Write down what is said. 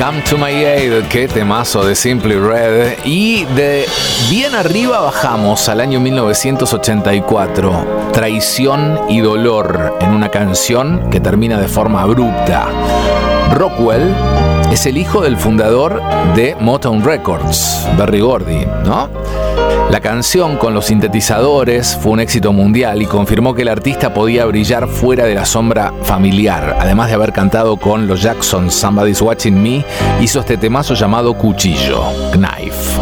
Come to My Aid, qué temazo de Simply Red. Y de bien arriba bajamos al año 1984. Traición y dolor en una canción que termina de forma abrupta. Rockwell es el hijo del fundador de Motown Records, Berry Gordy, ¿no? La canción con los sintetizadores fue un éxito mundial y confirmó que el artista podía brillar fuera de la sombra familiar. Además de haber cantado con los Jacksons Somebody's Watching Me, hizo este temazo llamado Cuchillo, Knife.